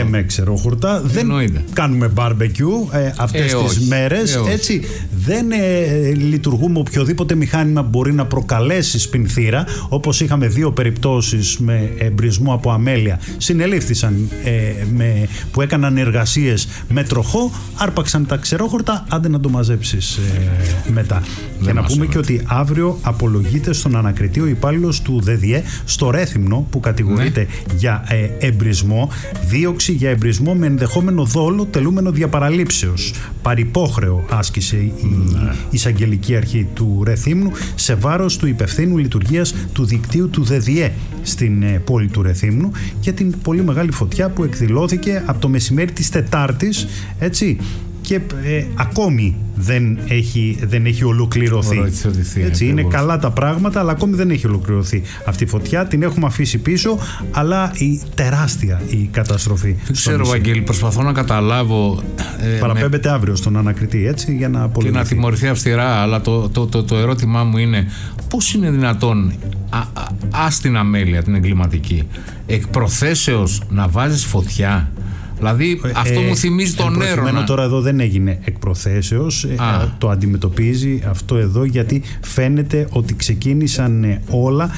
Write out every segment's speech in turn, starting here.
λέμε ξερόχορτα, δεν κάνουμε μπάρμπεκιου αυτές τις μέρες, έτσι. Δεν λειτουργούμε οποιοδήποτε μηχάνημα μπορεί να προκαλέσει σπινθήρα, όπως είχαμε 2 περιπτώσεις με εμπρισμό από αμέλεια. Συνελήφθησαν που έκαναν εργασίες με τροχό, άρπαξαν τα ξερόχορτα, άντε να το μαζέψεις μετά. Και να πούμε και ότι αύριο απολογείται στον ανακριτή ο υπάλληλος του ΔΔΕ στο Ρέθυμνο που κατηγορείται για εμπρισμό, δίωξη για εμπρισμό με ενδεχόμενο δόλο τελούμενο διαπαραλήψεως. Παρυπόχρεο άσκησε η εισαγγελική αρχή του Ρεθύμνου σε βάρος του υπευθύνου λειτουργίας του δικτύου του ΔΔΕ στην πόλη του Ρεθύμνου για την πολύ μεγάλη φωτιά που εκδηλώθηκε από το μεσημέρι της Τετάρτης, έτσι, και ακόμη δεν έχει ολοκληρωθεί. Έτσι, είναι καλά τα πράγματα, αλλά ακόμη δεν έχει ολοκληρωθεί αυτή η φωτιά. Την έχουμε αφήσει πίσω, αλλά τεράστια η καταστροφή. Δεν ξέρω, Βαγγέλη, προσπαθώ να καταλάβω. Παραπέμπεται αύριο στον ανακριτή, έτσι, για να απολογηθεί. Και να τιμωρηθεί αυστηρά, αλλά το ερώτημά μου είναι πώς είναι δυνατόν στην αμέλεια την εγκληματική εκ προθέσεως να βάζεις φωτιά? Δηλαδή αυτό μου θυμίζει τον Έρωνα. Τώρα εδώ δεν έγινε εκ προθέσεως, το αντιμετωπίζει αυτό εδώ γιατί φαίνεται ότι ξεκίνησαν όλα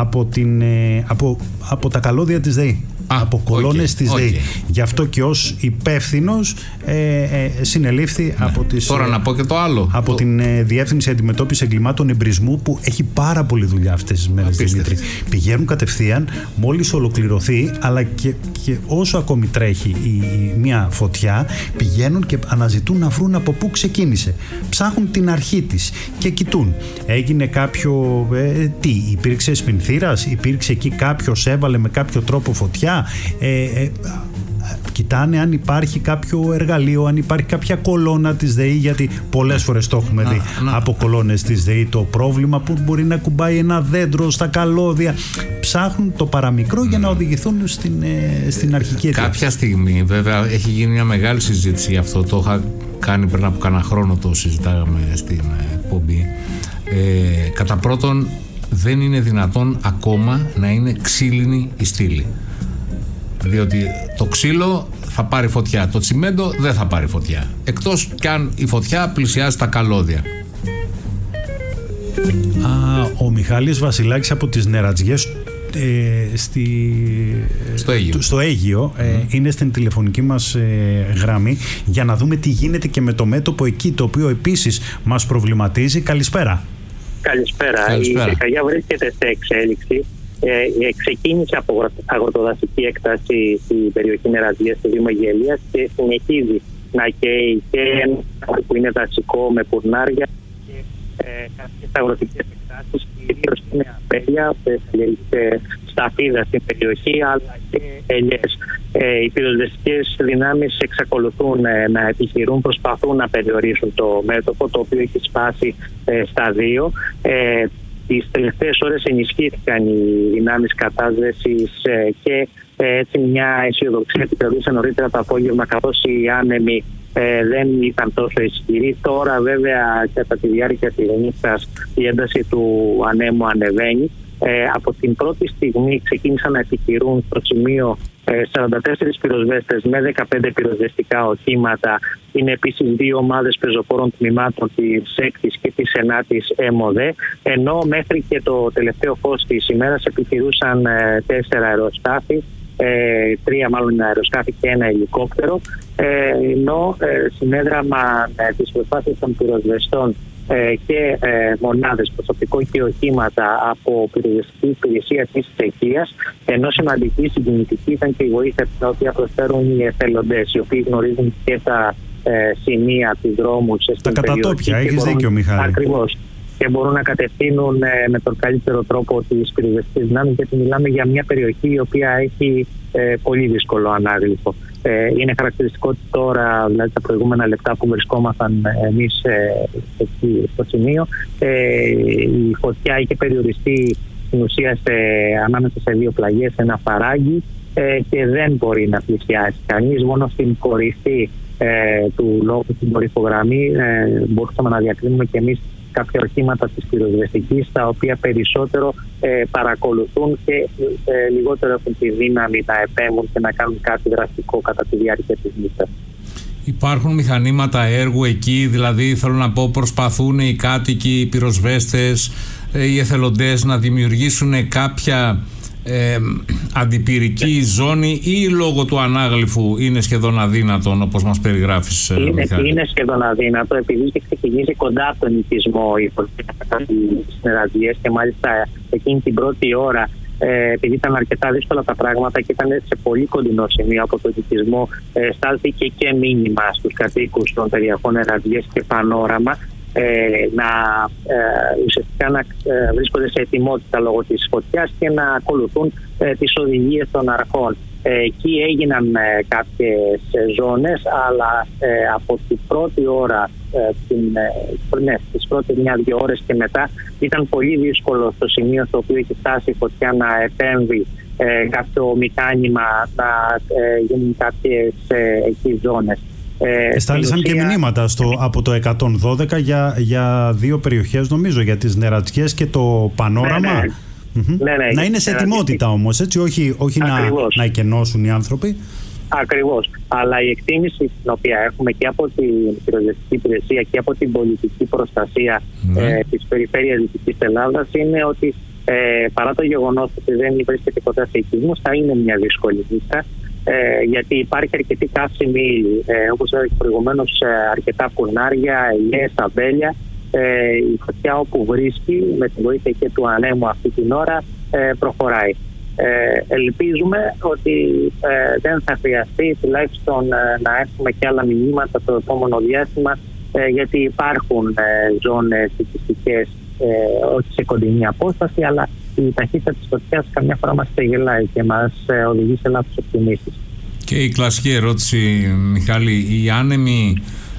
από τα καλώδια της ΔΕΗ. Από κολόνες της ΔΕΗ. Γι' αυτό και ως υπεύθυνος συνελήφθη από τις. Τώρα να πω και το άλλο. Από την Διεύθυνση Αντιμετώπισης Εγκλημάτων Εμπρισμού, που έχει πάρα πολύ δουλειά αυτές τις μέρες, Δημήτρη. Πηγαίνουν κατευθείαν μόλις ολοκληρωθεί, αλλά και όσο ακόμη τρέχει μια φωτιά, πηγαίνουν και αναζητούν να βρουν από πού ξεκίνησε. Ψάχνουν την αρχή της και κοιτούν. Έγινε κάποιο. Υπήρξε σπινθήρας, υπήρξε εκεί κάποιος έβαλε με κάποιο τρόπο φωτιά. Κοιτάνε αν υπάρχει κάποιο εργαλείο, αν υπάρχει κάποια κολόνα της ΔΕΗ, γιατί πολλές φορές το έχουμε δει από κολόνες της ΔΕΗ το πρόβλημα που μπορεί να κουμπάει ένα δέντρο στα καλώδια. Ψάχνουν το παραμικρό για να οδηγηθούν στην αρχική αιτία. Κάποια στιγμή βέβαια έχει γίνει μια μεγάλη συζήτηση γι' αυτό, το είχα κάνει πριν από κάνα χρόνο, το συζητάγαμε στην εκπομπή. Κατά πρώτον, δεν είναι δυνατόν ακόμα να είναι ξύλινη η στήλη. Διότι το ξύλο θα πάρει φωτιά, το τσιμέντο δεν θα πάρει φωτιά, εκτός κι αν η φωτιά πλησιάζει τα καλώδια. Ο Μιχάλης Βασιλάκης από τις Νερατζιές στο Αίγυο είναι στην τηλεφωνική μας γραμμή για να δούμε τι γίνεται και με το μέτωπο εκεί, το οποίο επίσης μας προβληματίζει. Καλησπέρα. Καλησπέρα. Η πυρκαγιά βρίσκεται σε εξέλιξη. Ξεκίνησε από αγροτοδασική έκταση στην περιοχή Νερατζίας του Δήμου Αιγαιλίας και συνεχίζει να καίει και που είναι δασικό με πουρνάρια και κάποιες αγροτικές εκτάσεις, κυρίως είναι αμπέλια, σταφίδα στην περιοχή, αλλά και ελιές. Οι πυροσβεστικές δυνάμεις εξακολουθούν να επιχειρούν, προσπαθούν να περιορίσουν το μέτωπο, το οποίο έχει σπάσει στα 2. Τις τελευταίες ώρες ενισχύθηκαν οι δυνάμεις κατάσβεσης και έτσι μια αισιοδοξία επικρατούσε νωρίτερα το απόγευμα, καθώς οι άνεμοι δεν ήταν τόσο ισχυροί. Τώρα βέβαια κατά τη διάρκεια της νύχτας η ένταση του ανέμου ανεβαίνει. Από την πρώτη στιγμή ξεκίνησαν να επιχειρούν στο σημείο 44 πυροσβέστες με 15 πυροσβεστικά οχήματα. Είναι επίσης 2 ομάδες πεζοπόρων τμήματων της 6ης και της 9ης ΕΜΟΔΕ, ενώ μέχρι και το τελευταίο φως της ημέρας επιχειρούσαν 4 αεροσκάφη, 3 μάλλον αεροσκάφη και 1 ελικόπτερο, ενώ συνέδραμα της προσπάθειας των πυροσβεστών και μονάδες, προσωπικό και οχήματα από πυροσβεστική υπηρεσία της Τσεχίας, ενώ σημαντική συγκινητική ήταν και η βοήθεια την οποία προσφέρουν οι εθελοντές, οι οποίοι γνωρίζουν και τα σημεία του δρόμου τα κατατόπια. Έχεις δίκιο, Μιχάλη. Ακριβώς. Και μπορούν να κατευθύνουν με τον καλύτερο τρόπο τις πυροσβεστικές δυνάμεις, γιατί μιλάμε για μια περιοχή η οποία έχει πολύ δύσκολο ανάγλυφο. Είναι χαρακτηριστικό ότι τώρα, δηλαδή τα προηγούμενα λεπτά που βρισκόμασταν εμείς στο σημείο, η φωτιά είχε περιοριστεί στην ουσία ανάμεσα σε 2 πλαγιές, ένα φαράγγι, και δεν μπορεί να πλησιάσει κανείς. Μόνο στην κορυφή του λόγου, στην κορυφογραμμή, μπορούσαμε να διακρίνουμε και εμείς κάποια οχήματα της πυροσβεστικής, τα οποία περισσότερο παρακολουθούν και λιγότερο έχουν τη δύναμη να επέμβουν και να κάνουν κάτι δραστικό κατά τη διάρκεια της νύχτας. Υπάρχουν μηχανήματα έργου εκεί, δηλαδή θέλω να πω, προσπαθούν οι κάτοικοι, οι πυροσβέστες, οι εθελοντές να δημιουργήσουν κάποια αντιπυρική ζώνη, ή λόγω του ανάγλυφου είναι σχεδόν αδύνατον, όπως μας περιγράφεις? Είναι σχεδόν αδύνατο, επειδή είχε ξεκινήσει κοντά από τον οικισμό οι νεραδιές, και μάλιστα εκείνη την πρώτη ώρα, επειδή ήταν αρκετά δύσκολα τα πράγματα και ήταν σε πολύ κοντινό σημείο από τον οικισμό, στάλθηκε και μήνυμα στους κατοίκους των περιοχών Νεραδιές και Πανόραμα ουσιαστικά να βρίσκονται σε ετοιμότητα λόγω της φωτιάς και να ακολουθούν τις οδηγίες των αρχών. Εκεί έγιναν κάποιες ζώνες, αλλά από την πρώτη ώρα, τις πρώτες 1-2 ώρες και μετά, ήταν πολύ δύσκολο στο σημείο στο οποίο έχει φτάσει η φωτιά να επέμβει κάποιο μηχάνημα, να γίνουν κάποιες εκεί ζώνες. Εστάλησαν και μηνύματα από το 112 για 2 περιοχές, νομίζω, για τις Νερατζιές και το Πανόραμα. Ναι, να είναι σε ετοιμότητα όμως, έτσι, όχι να εκενώσουν οι άνθρωποι. Ακριβώς. Αλλά η εκτίμηση την οποία έχουμε και από την πυροσβεστική υπηρεσία και από την πολιτική προστασία της περιφέρειας Δυτικής Ελλάδας είναι ότι παρά το γεγονός ότι δεν βρίσκεται κοντά σε οικισμούς, θα είναι μια δύσκολη νύχτα. Γιατί υπάρχει αρκετή καύσιμη ύλη, όπως έλεγα προηγουμένως, αρκετά φουρνάρια, ελιές, αμπέλια. Η φωτιά όπου βρίσκει, με τη βοήθεια και του ανέμου αυτή την ώρα, προχωράει. Ελπίζουμε ότι δεν θα χρειαστεί τουλάχιστον να έχουμε και άλλα μηνύματα το επόμενο διάστημα, γιατί υπάρχουν ζώνες οικιστικές, όχι σε κοντινή απόσταση, αλλά η ταχύτητα της φωτιάς καμιά φορά μας ξεγελάει και μας οδηγεί σε λάθος εκτιμήσεις. Και η κλασική ερώτηση, Μιχάλη, οι άνεμοι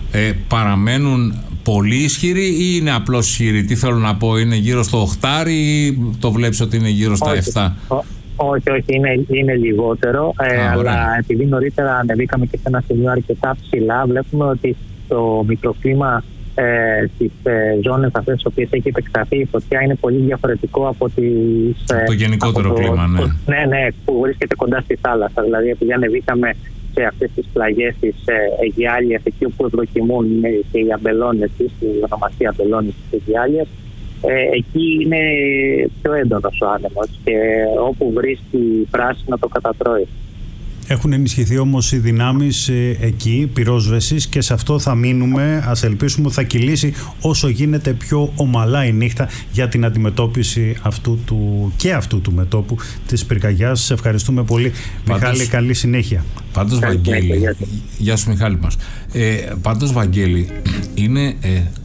παραμένουν πολύ ισχυροί ή είναι απλώς ισχυροί? Τι θέλω να πω, είναι γύρω στο 8 ή το βλέπεις ότι είναι γύρω στα 7? Όχι, είναι λιγότερο, αλλά επειδή νωρίτερα ανεβήκαμε και σε ένα σημείο αρκετά ψηλά, βλέπουμε ότι το μικροκλίμα στις ζώνες αυτές τις οποίες έχει επεκταθεί η φωτιά είναι πολύ διαφορετικό από το γενικότερο κλίμα, ναι, που βρίσκεται κοντά στη θάλασσα. Δηλαδή, επειδή ανεβήκαμε σε αυτές τις πλαγιές της Αιγιάλιας, εκεί όπου ευδοκιμούν και οι αμπελώνες, η ονομασία αμπελώνες της Αιγιάλιας, εκεί είναι πιο έντονος ο άνεμος και όπου βρίσκει πράσινο το κατατρώει. Έχουν ενισχυθεί όμως οι δυνάμεις εκεί πυρόσβεσης και σε αυτό θα μείνουμε. Ας ελπίσουμε ότι θα κυλήσει όσο γίνεται πιο ομαλά η νύχτα για την αντιμετώπιση αυτού του μετώπου της πυρκαγιάς. Σε ευχαριστούμε πολύ. Μιχάλη, καλή συνέχεια. Πάντως, Βαγγέλη, γεια σου Μιχάλη μας. Πάντως, Βαγγέλη, είναι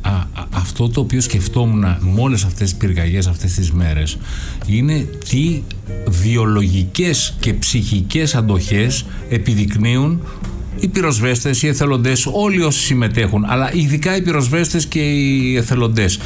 αυτό το οποίο σκεφτόμουν με όλες αυτές τις πυρκαγιές αυτές τις μέρες, είναι τι βιολογικές και ψυχικές αντοχές επιδεικνύουν οι πυροσβέστες, οι εθελοντές, όλοι όσοι συμμετέχουν, αλλά ειδικά οι πυροσβέστες και οι εθελοντές.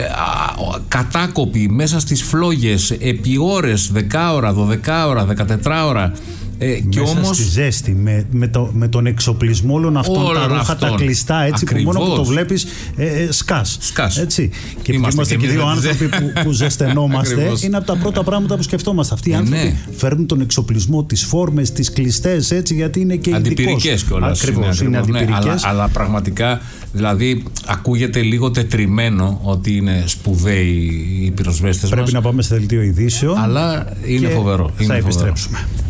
Κατάκοποι μέσα στις φλόγες επί ώρες, 10 ώρα, 12 ώρα, 14 ώρα. Και μέσα όμως, στη ζέστη, με τον εξοπλισμό όλων αυτών, τα ρούχα, τα κλειστά, έτσι, που μόνο που το βλέπεις σκάς. Έτσι. Και είμαστε και 2 άνθρωποι που ζεσθενόμαστε, είναι από τα πρώτα πράγματα που σκεφτόμαστε. Αυτοί οι άνθρωποι φέρνουν τον εξοπλισμό, τις φόρμες, τις κλειστές, έτσι, γιατί είναι και ειδικός. Αντιπυρικές κιόλας. Ακριβώς, είναι αντιπυρικές. Αλλά πραγματικά, δηλαδή, ακούγεται λίγο τετριμένο ότι είναι σπουδαίοι οι πυροσβέστες μας. Πρέπει να πάμε σε δελτίο ειδήσεων. Αλλά είναι φοβερό. Θα επιστρέψουμε.